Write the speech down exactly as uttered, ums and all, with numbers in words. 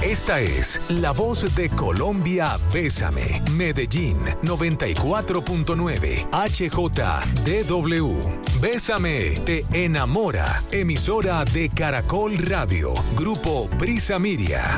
Esta es la voz de Colombia. Bésame. Medellín noventa y cuatro punto nueve H J D W. Bésame te enamora. Emisora de Caracol Radio. Grupo Prisa Media.